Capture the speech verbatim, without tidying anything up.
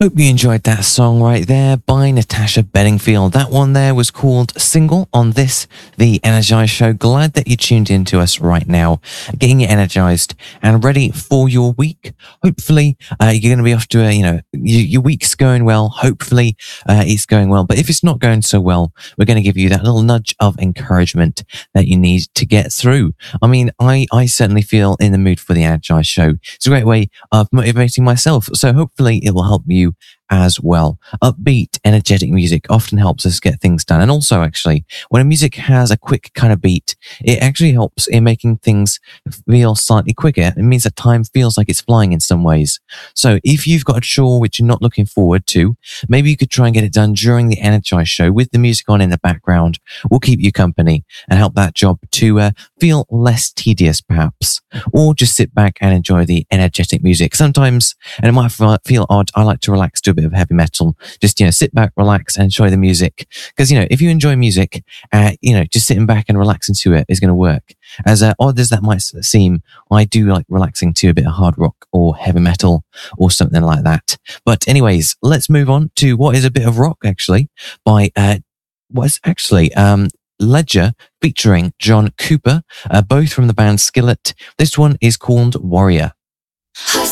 Hope you enjoyed that song right there by Natasha Bedingfield. That one there was called Single on this, the Energize Show. Glad that you tuned in to us right now, getting you energized and ready for your week. Hopefully, uh, you're going to be off to a, you know, your, your week's going well. Hopefully, uh, it's going well. But if it's not going so well, we're going to give you that little nudge of encouragement that you need to get through. I mean, I, I certainly feel in the mood for the Energize Show. It's a great way of motivating myself. So hopefully it will help you as well. Upbeat, energetic music often helps us get things done. And also, actually, when a music has a quick kind of beat, it actually helps in making things feel slightly quicker. It means that time feels like it's flying in some ways. So if you've got a chore which you're not looking forward to, maybe you could try and get it done during the Energize Show with the music on in the background. We'll keep you company and help that job to uh, feel less tedious, perhaps. Or just sit back and enjoy the energetic music. Sometimes, and it might feel odd, I like to relax to a bit of heavy metal. Just, you know, sit back, relax, and enjoy the music. Because, you know, if you enjoy music, uh, you know, just sitting back and relaxing to it is going to work. As uh, odd as that might seem, I do like relaxing to a bit of hard rock or heavy metal or something like that. But anyways, let's move on to what is a bit of rock, actually, by uh, what's actually um, Ledger featuring John Cooper, uh, both from the band Skillet. This one is called Warrior.